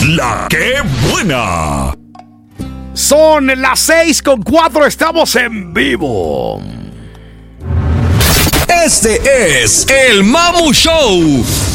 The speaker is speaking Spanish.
La que buena. Son las 6:04, estamos en vivo. Este es el Mamu Show.